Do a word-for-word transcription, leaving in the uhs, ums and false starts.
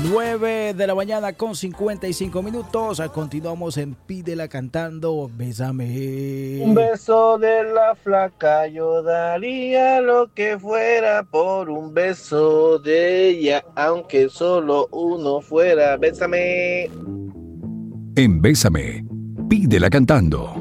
nueve de la mañana con cincuenta y cinco minutos. Continuamos en Pídela Cantando. Bésame. Un beso de la flaca, yo daría lo que fuera por un beso de ella, aunque solo uno fuera. Bésame. En Bésame, Pídela Cantando.